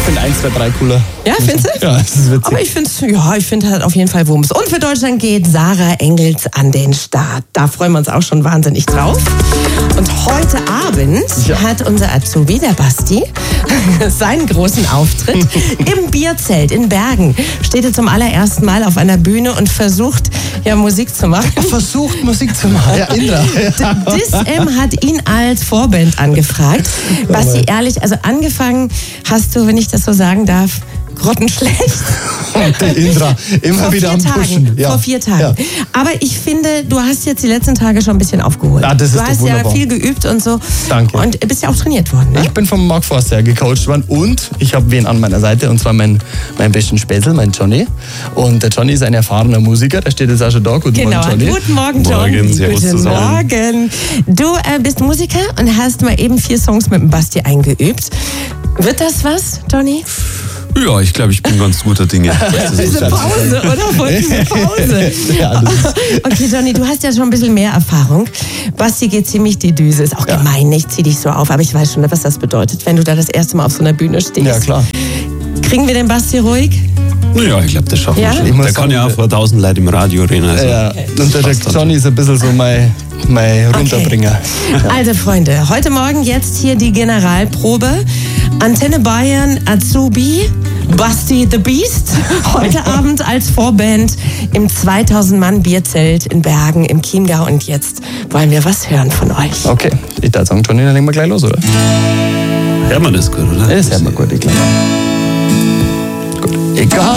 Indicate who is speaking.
Speaker 1: finde 1, 2, 3 cooler.
Speaker 2: Ja, findest du?
Speaker 1: Ja, das ist witzig.
Speaker 2: Aber ich finde halt auf jeden Fall Wumms. Und für Deutschland geht Sarah Engels an den Start. Da freuen wir uns auch schon wahnsinnig drauf. Und heute Abend hat unser Azubi, der Basti, seinen großen Auftritt im Bierzelt in Bergen. Steht er zum allerersten Mal auf einer Bühne und versucht, Musik zu machen.
Speaker 1: Versucht, Musik zu machen. Ja, Indra.
Speaker 2: Dis-M hat ihn als Vorband angefragt. Basti, ehrlich, also angefangen hast du, wenn ich das so sagen darf, grottenschlecht.
Speaker 1: Und der Indra immer wieder am Pushen.
Speaker 2: Ja. Vor 4 Tagen. Ja. Aber ich finde, du hast jetzt die letzten Tage schon ein bisschen aufgeholt.
Speaker 1: Ja, das ist
Speaker 2: du hast ja viel geübt und so.
Speaker 1: Danke.
Speaker 2: Und bist ja auch trainiert worden, ne?
Speaker 1: Ich bin vom Mark Forster gecoacht worden und ich habe wen an meiner Seite, und zwar mein besten Spätzl, mein Johnny. Und der Johnny ist ein erfahrener Musiker, der steht jetzt auch schon da. Guten Morgen, Johnny.
Speaker 2: Guten Morgen, Johnny.
Speaker 3: Morgen, servus
Speaker 2: Guten
Speaker 3: zusammen.
Speaker 2: Morgen. Du bist Musiker und hast mal eben 4 Songs mit dem Basti eingeübt. Wird das was, Johnny?
Speaker 3: Ja, ich glaube, ich bin ganz guter Dinge.
Speaker 2: Diese Pause, oder? Von dieser Pause.
Speaker 1: Ja,
Speaker 2: Okay, Johnny, du hast ja schon ein bisschen mehr Erfahrung. Basti geht ziemlich die Düse. Ist auch gemein, ich zieh dich so auf, aber ich weiß schon, was das bedeutet, wenn du da das erste Mal auf so einer Bühne stehst.
Speaker 1: Ja, klar.
Speaker 2: Kriegen wir den Basti ruhig?
Speaker 3: Ja, ich glaube, das schaffen wir schon. Der kann ja auch vor 1000 Leuten im Radio reden. Also
Speaker 1: ja, und der Johnny ist ein bisschen so mein Runterbringer.
Speaker 2: Okay. Also Freunde, heute Morgen jetzt hier die Generalprobe. Antenne Bayern, Azubi, Basti the Beast. Heute Abend als Vorband im 2000-Mann-Bierzelt in Bergen im Chiemgau. Und jetzt wollen wir was hören von euch.
Speaker 1: Okay, ich würde sagen, Johnny, dann legen wir gleich los, oder?
Speaker 3: Hört man das gut, oder?
Speaker 1: Das hört man gut, ich glaube. Gut. Egal